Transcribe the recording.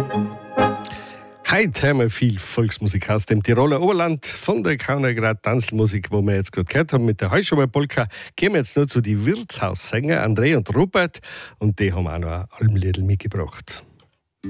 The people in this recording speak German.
Heute haben wir viel Volksmusik aus dem Tiroler Oberland, von der Kaunergrad Tanzmusik, wo wir jetzt gerade gehört haben, mit der Heuschober-Polka. Gehen wir jetzt nur zu den Wirtshaussänger André und Robert, und die haben auch noch ein Almliedl mitgebracht.